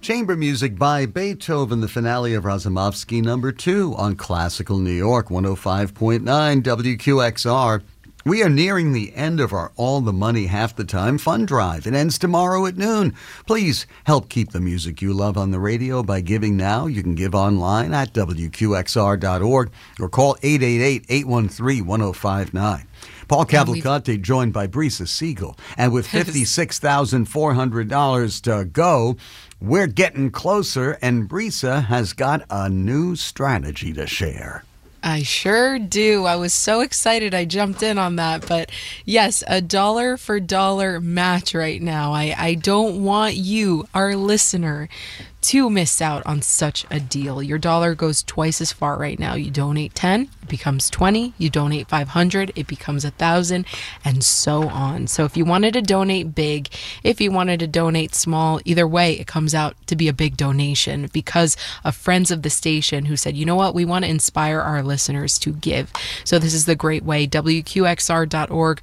Chamber music by Beethoven, the finale of Razumovsky number 2 on Classical New York 105.9 WQXR. We are nearing the end of our All the Money Half the Time fund drive. It ends tomorrow at noon. Please help keep the music you love on the radio by giving now. You can give online at WQXR.org or call 888-813-1059. Paul Cavalcante joined by Brisa Siegel. And with $56,400 to go, we're getting closer, and Brisa has got a new strategy to share. I sure do. I was so excited I jumped in on that. But yes, a dollar for dollar match right now. I don't want you, our listener, to miss out on such a deal. Your dollar goes twice as far right now. You donate 10, it becomes 20. You donate 500, it becomes 1,000, and so on. So if you wanted to donate big, if you wanted to donate small, either way, it comes out to be a big donation because of friends of the station who said, you know what, we want to inspire our listeners to give. So this is the great way. WQXR.org,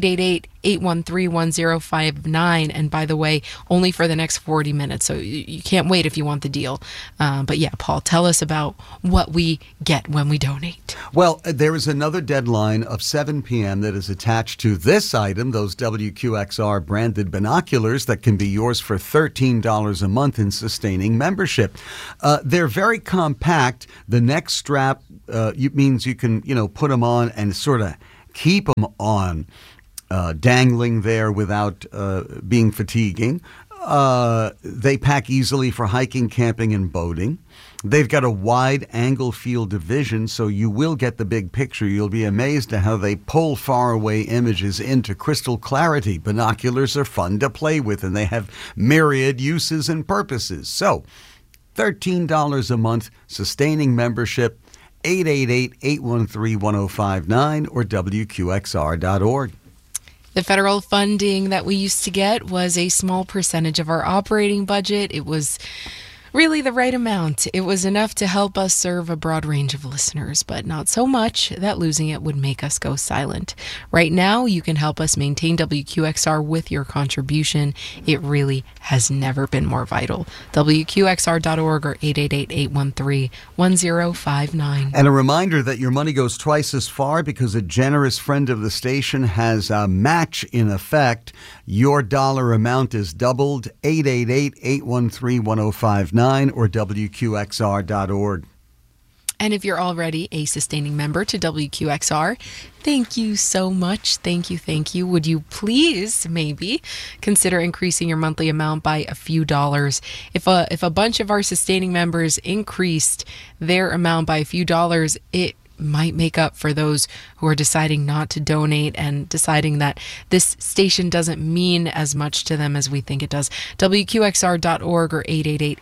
888-813-1059. And by the way, only for the next 40 minutes. So you can't wait if you want the deal. But yeah, Paul, tell us about what we get when we donate. Well, there is another deadline of 7 p.m. that is attached to this item, those WQXR branded binoculars that can be yours for $13 a month in sustaining membership. They're very compact. The neck strap means you can, put them on and sort of keep them on. Dangling there without being fatiguing. They pack easily for hiking, camping, and boating. They've got a wide angle field of vision, so you will get the big picture. You'll be amazed at how they pull faraway images into crystal clarity. Binoculars are fun to play with, and they have myriad uses and purposes. So, $13 a month, sustaining membership, 888-813-1059 or WQXR.org. The federal funding that we used to get was a small percentage of our operating budget. It was really the right amount. It was enough to help us serve a broad range of listeners, but not so much that losing it would make us go silent. Right now, you can help us maintain WQXR with your contribution. It really has never been more vital. WQXR.org or 888-813-1059. And a reminder that your money goes twice as far because a generous friend of the station has a match in effect. Your dollar amount is doubled, 888-813-1059 or WQXR.org. And if you're already a sustaining member to WQXR, thank you so much. Thank you. Would you please maybe consider increasing your monthly amount by a few dollars? If a bunch of our sustaining members increased their amount by a few dollars, it might make up for those who are deciding not to donate and deciding that this station doesn't mean as much to them as we think it does. WQXR.org or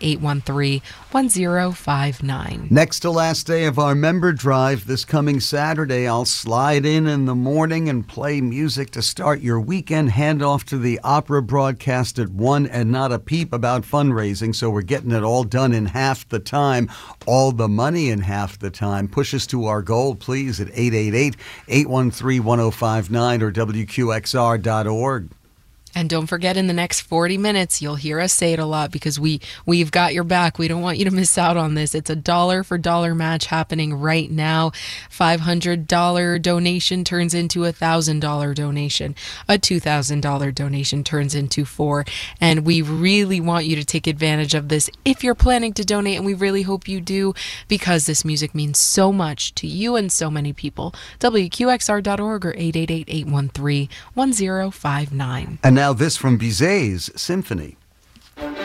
888-813-1059. Next to last day of our member drive this coming Saturday, I'll slide in the morning and play music to start your weekend. Hand off to the opera broadcast at 1 and not a peep about fundraising, so we're getting it all done in half the time. All the money in half the time. Push us to our goal, please, at 888-813-1059 or WQXR.org. And don't forget, in the next 40 minutes, you'll hear us say it a lot because we've got your back. We don't want you to miss out on this. It's a dollar for dollar match happening right now. $500 donation turns into a $1,000 donation. A $2,000 donation turns into $4,000. And we really want you to take advantage of this if you're planning to donate, and we really hope you do because this music means so much to you and so many people. WQXR.org or 888-813-1059. And now this from Bizet's Symphony.